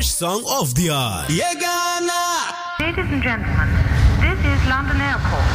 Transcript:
Song of the hour. ये गाना Ladies and gentlemen, this is London Airport.